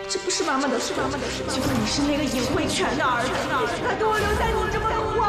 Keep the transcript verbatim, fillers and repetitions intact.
这不是妈妈的错，就算你是那个尹慧泉的儿子，他给我留下你这么多话。